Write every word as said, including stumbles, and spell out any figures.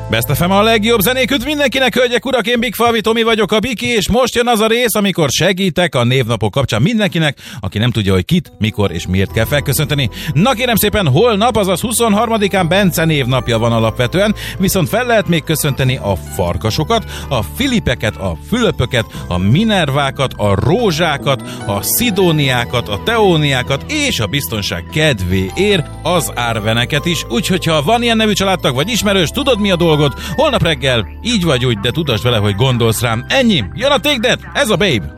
Best ef em a legjobb zenéküt mindenkinek, hölgyek, urak, én Big Falvi Tomi vagyok, a Biki, és most jön az a rész, amikor segítek a névnapok kapcsán mindenkinek, aki nem tudja, hogy kit, mikor és miért kell felköszönteni. Na kérem szépen, holnap, azaz huszonharmadikán Bence névnapja van alapvetően, viszont fel lehet még köszönteni a farkasokat, a Filipeket, a Fülöpöket, a Minervákat, a Rózsákat, a Szidóniákat, a Teóniákat és a biztonság kedvéért az Árveneket is, úgyhogy ha van ilyen nevű családtag vagy ismerős, tudod mi a dolgod, holnap reggel így vagy úgy, de tudasd vele, hogy gondolsz rám. Ennyi, jön a Take That, ez a Babe.